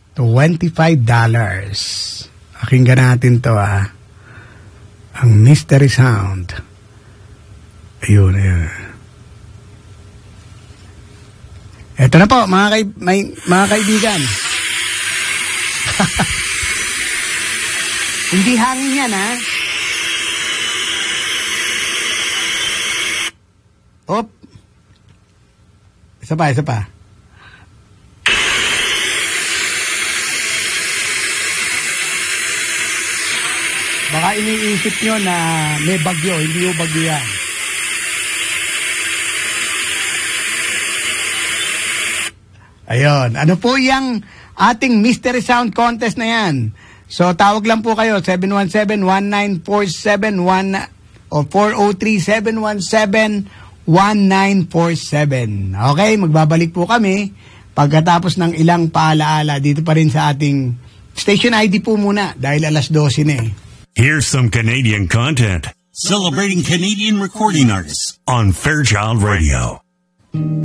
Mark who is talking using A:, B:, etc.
A: $25. Pakinggan natin to, ang Mystery Sound. Ayun. Ito na po, mga kaibigan. Hindi hangin yan, ha? Op. Isa pa. Baka iniisip nyo na may bagyo, hindi yung bagyo yan. Ayun. Ano po yung ating Mystery Sound Contest na yan? So, tawag lang po kayo, 717-1947 o 403-717-1947. Okay, magbabalik po kami pagkatapos ng ilang paalaala dito pa rin sa ating station ID po muna dahil alas 12 na eh.
B: Here's some Canadian content celebrating Canadian recording artists on Fairchild Radio.